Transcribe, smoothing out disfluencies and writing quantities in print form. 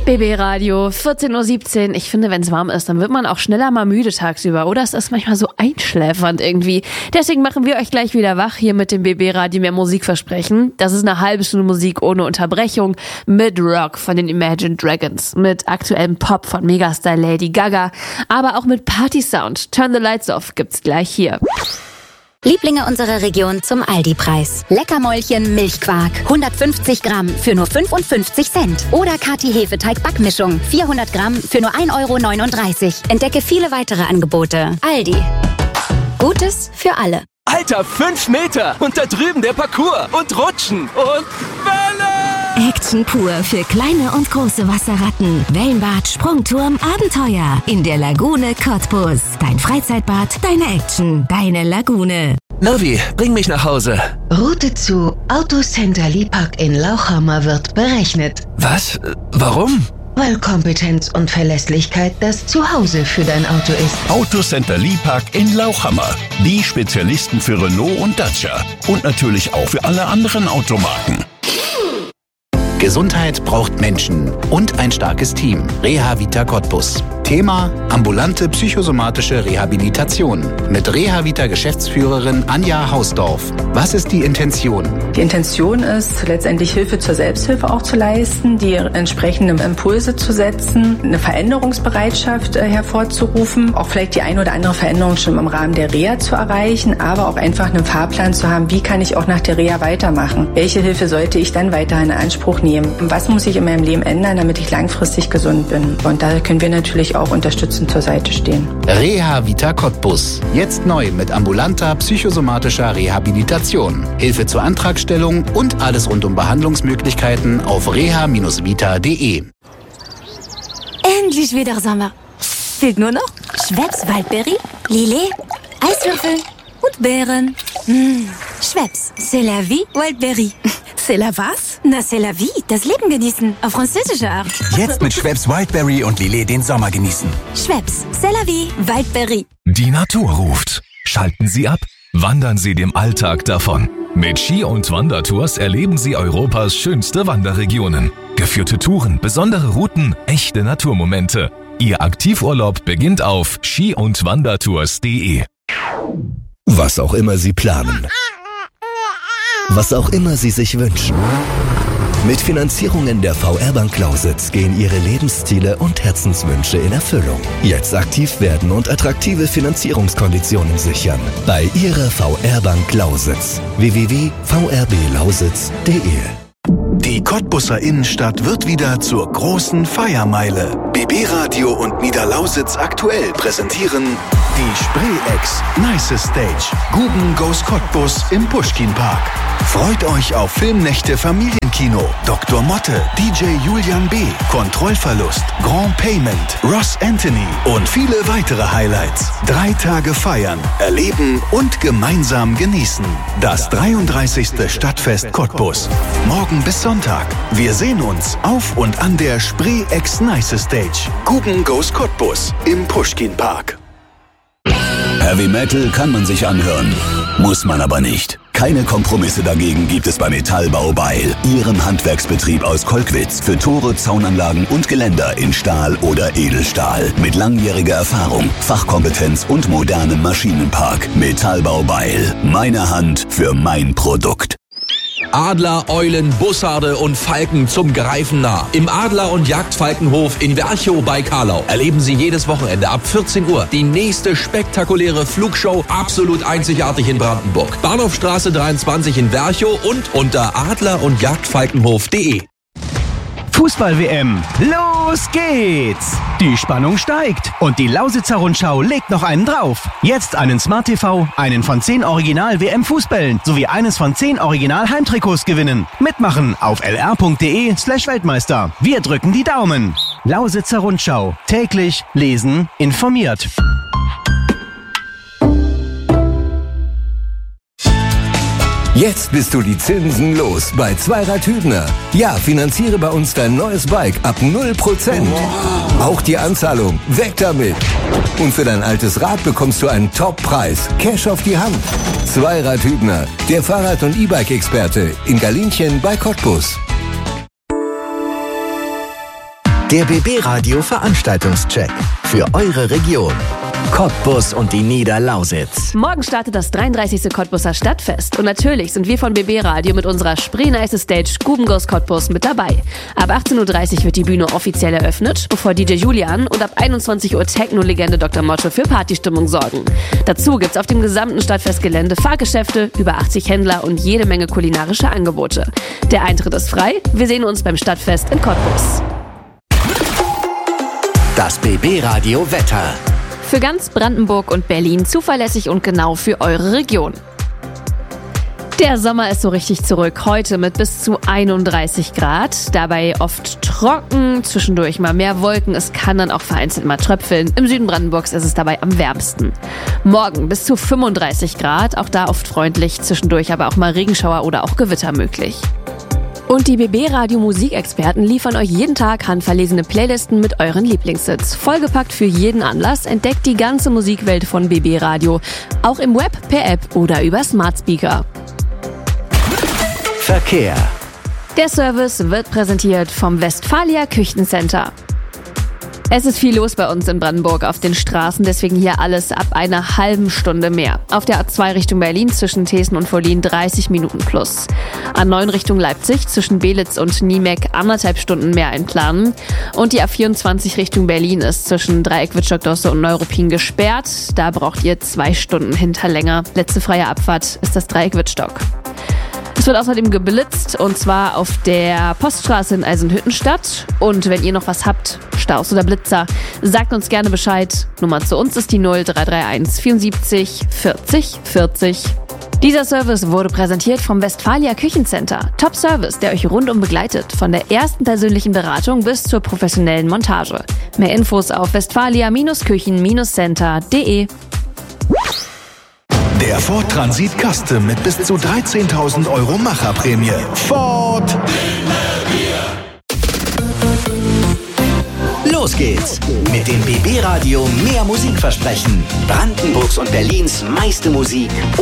BB Radio, 14:17 Uhr. Ich finde, wenn es warm ist, dann wird man auch schneller mal müde tagsüber. Oder es ist manchmal so einschläfernd irgendwie. Deswegen machen wir euch gleich wieder wach hier mit dem BB Radio mehr Musikversprechen. Das ist eine halbe Stunde Musik ohne Unterbrechung mit Rock von den Imagine Dragons, mit aktuellem Pop von Megastar Lady Gaga, aber auch mit Party-Sound. Turn the Lights Off gibt's gleich hier. Lieblinge unserer Region zum Aldi-Preis. Leckermäulchen Milchquark, 150 Gramm für nur 55 Cent. Oder Kati Hefeteig-Backmischung, 400 Gramm für nur 1,39 €. Entdecke viele weitere Angebote. Aldi. Gutes für alle. Alter, 5 Meter! Und da drüben der Parcours. Und Rutschen. Und Welle! Action pur für kleine und große Wasserratten. Wellenbad, Sprungturm, Abenteuer. In der Lagune Cottbus. Dein Freizeitbad, deine Action, deine Lagune. Navi, bring mich nach Hause. Route zu Autocenter Lipack in Lauchhammer wird berechnet. Was? Warum? Weil Kompetenz und Verlässlichkeit das Zuhause für dein Auto ist. Autocenter Lipack in Lauchhammer. Die Spezialisten für Renault und Dacia. Und natürlich auch für alle anderen Automarken. Gesundheit braucht Menschen und ein starkes Team. Reha-Vita Cottbus. Thema: ambulante psychosomatische Rehabilitation. Mit Reha-Vita-Geschäftsführerin Anja Hausdorf. Was ist die Intention? Die Intention ist, letztendlich Hilfe zur Selbsthilfe auch zu leisten, die entsprechenden Impulse zu setzen, eine Veränderungsbereitschaft hervorzurufen, auch vielleicht die ein oder andere Veränderung schon im Rahmen der Reha zu erreichen, aber auch einfach einen Fahrplan zu haben, wie kann ich auch nach der Reha weitermachen? Welche Hilfe sollte ich dann weiterhin in Anspruch nehmen? Was muss ich in meinem Leben ändern, damit ich langfristig gesund bin? Und da können wir natürlich auch unterstützend zur Seite stehen. Reha-Vita Cottbus. Jetzt neu mit ambulanter psychosomatischer Rehabilitation. Hilfe zur Antragstellung und alles rund um Behandlungsmöglichkeiten auf reha-vita.de. Endlich wieder Sommer. Fehlt nur noch Schweppes Waldbeere, Lillet, Eiswürfel und Beeren. Schweppes, c'est la vie, Wildberry. C'est la was? Na, c'est la vie, das Leben genießen, auf französische Art. Jetzt mit Schweppes Wildberry und Lillet den Sommer genießen. Schweppes, c'est la vie, Wildberry. Die Natur ruft. Schalten Sie ab, wandern Sie dem Alltag davon. Mit Ski- und Wandertours erleben Sie Europas schönste Wanderregionen. Geführte Touren, besondere Routen, echte Naturmomente. Ihr Aktivurlaub beginnt auf ski-und-wandertours.de. Was auch immer Sie planen. Was auch immer Sie sich wünschen. Mit Finanzierungen der VR-Bank Lausitz gehen Ihre Lebensziele und Herzenswünsche in Erfüllung. Jetzt aktiv werden und attraktive Finanzierungskonditionen sichern. Bei Ihrer VR-Bank Lausitz. www.vrblausitz.de. Die Cottbuser Innenstadt wird wieder zur großen Feiermeile. BB Radio und Niederlausitz aktuell präsentieren die Spree-Ex Nice Stage. Guben goes Cottbus im Puschkin-Park. Freut euch auf Filmnächte Familienkino, Dr. Motte, DJ Julian B., Kontrollverlust, Grand Payment, Ross Anthony und viele weitere Highlights. 3 Tage feiern, erleben und gemeinsam genießen. Das 33. Stadtfest Cottbus. Morgen bis Sonntag. Wir sehen uns auf und an der Spree-Ex Nice Stage. Guben goes Cottbus im Puschkin-Park. Heavy Metal kann man sich anhören, muss man aber nicht. Keine Kompromisse dagegen gibt es bei Metallbau Beil, Ihrem Handwerksbetrieb aus Kolkwitz für Tore, Zaunanlagen und Geländer in Stahl oder Edelstahl. Mit langjähriger Erfahrung, Fachkompetenz und modernem Maschinenpark. Metallbau Beil. Meine Hand für mein Produkt. Adler, Eulen, Bussarde und Falken zum Greifen nah. Im Adler- und Jagdfalkenhof in Werchow bei Karlau erleben Sie jedes Wochenende ab 14 Uhr die nächste spektakuläre Flugshow, absolut einzigartig in Brandenburg. Bahnhofstraße 23 in Werchow und unter adler- und jagdfalkenhof.de. Fußball-WM, los geht's! Die Spannung steigt und die Lausitzer Rundschau legt noch einen drauf. Jetzt einen Smart TV, einen von 10 Original-WM-Fußbällen sowie eines von 10 Original-Heimtrikots gewinnen. Mitmachen auf lr.de/Weltmeister. Wir drücken die Daumen. Lausitzer Rundschau. Täglich lesen, informiert. Jetzt bist du die Zinsen los bei Zweirad Hübner. Ja, finanziere bei uns dein neues Bike ab 0%. Auch die Anzahlung, weg damit. Und für dein altes Rad bekommst du einen Top-Preis. Cash auf die Hand. Zweirad Hübner, der Fahrrad- und E-Bike-Experte in Galinchen bei Cottbus. Der BB Radio Veranstaltungscheck für eure Region. Cottbus und die Niederlausitz. Morgen startet das 33. Cottbuser Stadtfest. Und natürlich sind wir von BB Radio mit unserer Spree-Nice Stage Gubengos Cottbus mit dabei. Ab 18.30 Uhr wird die Bühne offiziell eröffnet, bevor DJ Julian und ab 21 Uhr Techno-Legende Dr. Motte für Partystimmung sorgen. Dazu gibt's auf dem gesamten Stadtfestgelände Fahrgeschäfte, über 80 Händler und jede Menge kulinarische Angebote. Der Eintritt ist frei. Wir sehen uns beim Stadtfest in Cottbus. Das BB Radio Wetter. Für ganz Brandenburg und Berlin zuverlässig und genau für eure Region. Der Sommer ist so richtig zurück. Heute mit bis zu 31 Grad. Dabei oft trocken, zwischendurch mal mehr Wolken. Es kann dann auch vereinzelt mal tröpfeln. Im Süden Brandenburgs ist es dabei am wärmsten. Morgen bis zu 35 Grad. Auch da oft freundlich, zwischendurch aber auch mal Regenschauer oder auch Gewitter möglich. Und die BB-Radio-Musikexperten liefern euch jeden Tag handverlesene Playlisten mit euren Lieblingshits. Vollgepackt für jeden Anlass, entdeckt die ganze Musikwelt von BB Radio. Auch im Web, per App oder über Smart Speaker. Verkehr. Der Service wird präsentiert vom Westfalia Küchencenter. Es ist viel los bei uns in Brandenburg auf den Straßen, deswegen hier alles ab einer halben Stunde mehr. Auf der A2 Richtung Berlin zwischen Thesen und Vollin 30 Minuten plus. A9 Richtung Leipzig zwischen Belitz und Niemek 1,5 Stunden mehr einplanen. Und die A24 Richtung Berlin ist zwischen Dreieck Wittstock-Dosse und Neuruppin gesperrt. Da braucht ihr 2 Stunden hinterlänger. Letzte freie Abfahrt ist das Dreieck Wittstock. Es wird außerdem geblitzt, und zwar auf der Poststraße in Eisenhüttenstadt. Und wenn ihr noch was habt, Staus oder Blitzer, sagt uns gerne Bescheid. Nummer zu uns ist die 0331 74 40 40. Dieser Service wurde präsentiert vom Westfalia Küchencenter. Top-Service, der euch rundum begleitet. Von der ersten persönlichen Beratung bis zur professionellen Montage. Mehr Infos auf westfalia-küchen-center.de. Der Ford Transit Custom mit bis zu 13.000 € Macherprämie. Ford! Los geht's mit dem BB Radio mehr Musik versprechen. Brandenburgs und Berlins meiste Musik